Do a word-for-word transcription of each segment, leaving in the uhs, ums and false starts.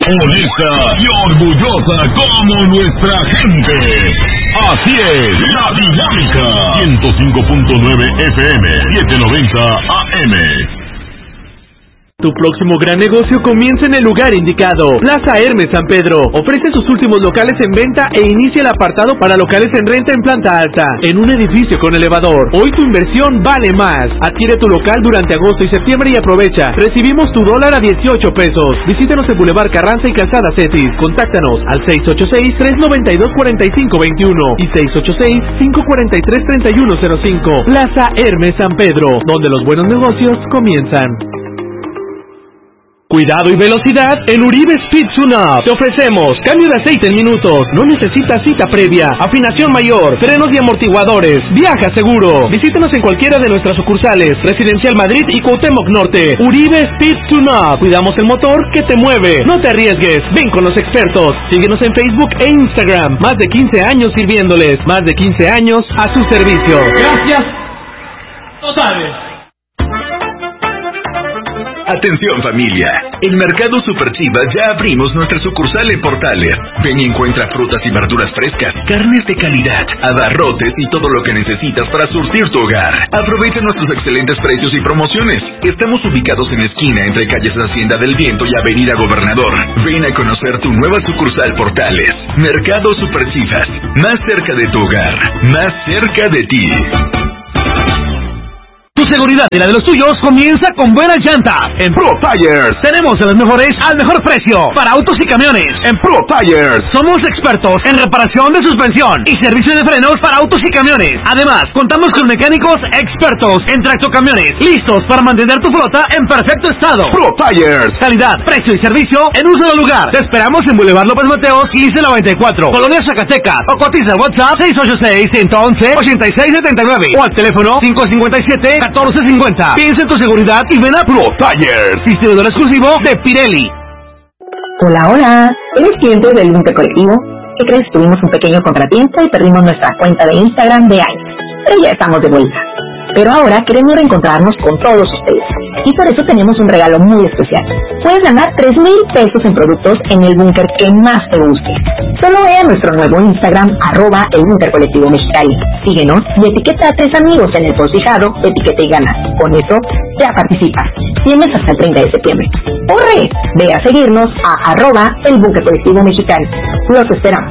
honesta y orgullosa como nuestra gente. Así es, La Dinámica. ciento cinco punto nueve F M, setecientos noventa A M. Tu próximo gran negocio comienza en el lugar indicado. Plaza Hermes San Pedro ofrece sus últimos locales en venta e inicia el apartado para locales en renta en planta alta, en un edificio con elevador. Hoy tu inversión vale más. Adquiere tu local durante agosto y septiembre y aprovecha. Recibimos tu dólar a dieciocho pesos. Visítanos en Boulevard Carranza y Calzada Cetis. Contáctanos al seis ocho seis, tres nueve dos, cuatro cinco dos uno y seis ocho seis, cinco cuatro tres, tres uno cero cinco. Plaza Hermes San Pedro, donde los buenos negocios comienzan. Cuidado y velocidad en Uribe Speed Tune-Up. Te ofrecemos cambio de aceite en minutos, no necesitas cita previa, afinación mayor, frenos y amortiguadores. Viaja seguro. Visítanos en cualquiera de nuestras sucursales, Residencial Madrid y Cuauhtémoc Norte. Uribe Speed Tune-Up. Cuidamos el motor que te mueve. No te arriesgues, ven con los expertos. Síguenos en Facebook e Instagram. Más de quince años sirviéndoles, más de quince años a su servicio. Gracias. Totales. Atención familia, en Mercado Super Chivas ya abrimos nuestra sucursal en Portales. Ven y encuentra frutas y verduras frescas, carnes de calidad, abarrotes y todo lo que necesitas para surtir tu hogar. Aprovecha nuestros excelentes precios y promociones. Estamos ubicados en esquina entre calles Hacienda del Viento y Avenida Gobernador. Ven a conocer tu nueva sucursal Portales. Mercado Super Chivas, más cerca de tu hogar, más cerca de ti. Tu seguridad y la de los tuyos comienza con buenas llantas. En Pro Tires tenemos de los mejores al mejor precio para autos y camiones. En Pro Tires somos expertos en reparación de suspensión y servicio de frenos para autos y camiones. Además, contamos con mecánicos expertos en tractocamiones, listos para mantener tu flota en perfecto estado. Pro Tires, calidad, precio y servicio en un solo lugar. Te esperamos en Boulevard López Mateos, quince noventa y cuatro, Colonia Zacatecas, o cotiza WhatsApp seis ocho seis, uno uno uno, ocho seis siete nueve o al teléfono cinco cinco siete, catorce cincuenta. Piensa en tu seguridad y ven a Pro Tires, distribuidor exclusivo de Pirelli. Hola, hola. ¿Eres cliente del Búnker Colectivo? ¿Qué crees? Tuvimos un pequeño contratiempo y perdimos nuestra cuenta de Instagram de años. Pero ya estamos de vuelta. Pero ahora queremos reencontrarnos con todos ustedes. Y por eso tenemos un regalo muy especial. Puedes ganar tres mil pesos en productos en el búnker que más te guste. Solo ve a nuestro nuevo Instagram, arroba el Búnker Colectivo Mexicali. Síguenos y etiqueta a tres amigos en el post fijado, etiqueta y gana. Con eso ya participas. Tienes hasta el treinta de septiembre. ¡Corre! Ve a seguirnos a arroba el Búnker Colectivo Mexicali. Los esperamos.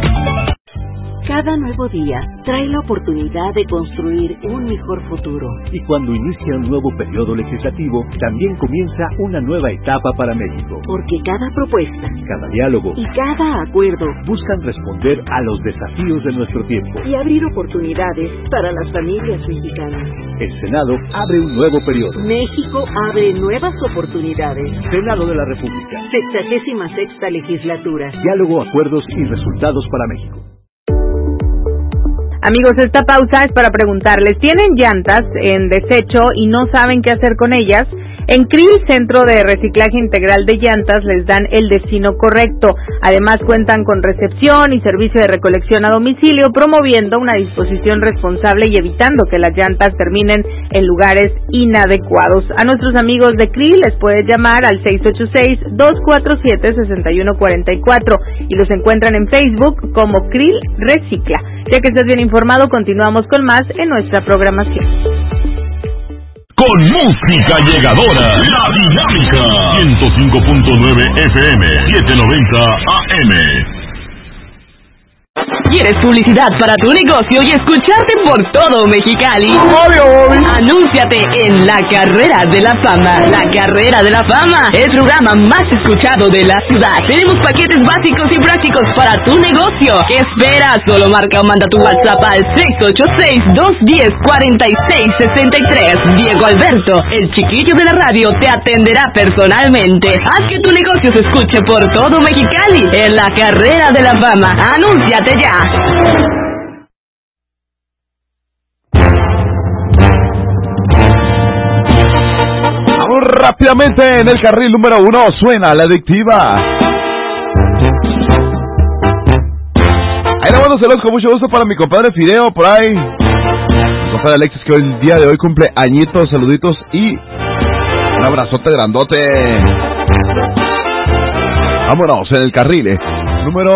Cada nuevo día trae la oportunidad de construir un mejor futuro. Y cuando inicia un nuevo periodo legislativo, también comienza una nueva etapa para México. Porque cada propuesta, cada diálogo y cada acuerdo buscan responder a los desafíos de nuestro tiempo y abrir oportunidades para las familias mexicanas. El Senado abre un nuevo periodo. México abre nuevas oportunidades. Senado de la República. Sexagésima sexta legislatura. Diálogo, acuerdos y resultados para México. Amigos, esta pausa es para preguntarles, ¿tienen llantas en desecho y no saben qué hacer con ellas? En C R I L, Centro de Reciclaje Integral de Llantas, les dan el destino correcto. Además, cuentan con recepción y servicio de recolección a domicilio, promoviendo una disposición responsable y evitando que las llantas terminen en lugares inadecuados. A nuestros amigos de C R I L les puedes llamar al seis ocho seis, dos cuatro siete, seis uno cuatro cuatro y los encuentran en Facebook como C R I L Recicla. Ya que estás bien informado, continuamos con más en nuestra programación. Con música llegadora, La Dinámica, ciento cinco punto nueve F M, setecientos noventa A M. ¿Quieres publicidad para tu negocio y escucharte por todo Mexicali? Anúnciate en La Carrera de la Fama. La Carrera de la Fama, el programa más escuchado de la ciudad. Tenemos paquetes básicos y prácticos para tu negocio. ¿Qué esperas? Solo marca o manda tu WhatsApp al seis ocho seis, dos uno cero, cuatro seis seis tres. Diego Alberto, el chiquillo de la radio, te atenderá personalmente. Haz que tu negocio se escuche por todo Mexicali en La Carrera de la Fama. Anúnciate ya. Vamos rápidamente en el carril número uno. Suena la adictiva. Ahí le mando saludos con mucho gusto para mi compadre Fideo por ahí. Mi compadre Alexis, que hoy, el día de hoy cumple añitos, saluditos y un abrazote grandote. Vámonos en el carril. Número